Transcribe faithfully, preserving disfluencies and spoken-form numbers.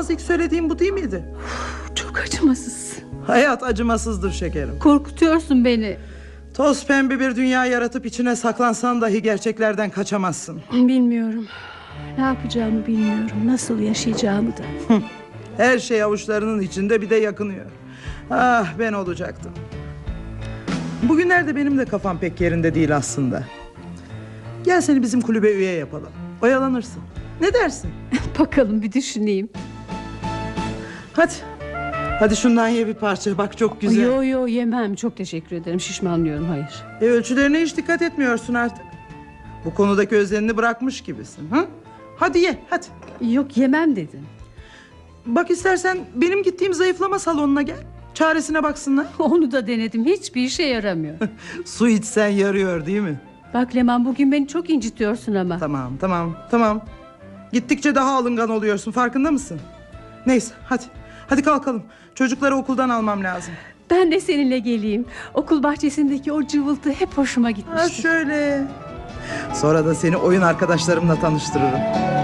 olamaz, ilk söylediğim bu değil miydi? Çok acımasız. Hayat acımasızdır şekerim. Korkutuyorsun beni. Toz pembe bir dünya yaratıp içine saklansan dahi gerçeklerden kaçamazsın. Bilmiyorum. Ne yapacağımı bilmiyorum. Nasıl yaşayacağımı da. Her şey avuçlarının içinde, bir de yakınıyor. Ah, ben olacaktım. Bugünlerde benim de kafam pek yerinde değil aslında. Gel seni bizim kulübe üye yapalım. Oyalanırsın. Ne dersin? Bakalım, bir düşüneyim. Hadi. Hadi şundan ye bir parça, bak çok güzel. Yo yo yemem, çok teşekkür ederim. Şişmanlıyorum, hayır. E, ölçülerine hiç dikkat etmiyorsun artık. Bu konudaki özenini bırakmış gibisin. Hı? Hadi ye, hadi. Yok, yemem dedim. Bak istersen benim gittiğim zayıflama salonuna gel. Çaresine baksınlar. Onu da denedim, hiçbir işe yaramıyor. Su içsen yarıyor değil mi? Bak Leman, bugün beni çok incitiyorsun ama. Tamam tamam tamam. Gittikçe daha alıngan oluyorsun, farkında mısın? Neyse hadi. Hadi kalkalım. Çocukları okuldan almam lazım. Ben de seninle geleyim. Okul bahçesindeki o cıvıltı hep hoşuma gitmişti. Ha şöyle. Sonra da seni oyun arkadaşlarımla tanıştırırım.